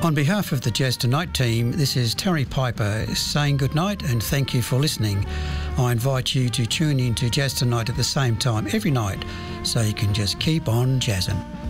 On behalf of the Jazz Tonight team, this is Terry Piper saying goodnight and thank you for listening. I invite you to tune in to Jazz Tonight at the same time every night so you can just keep on jazzing.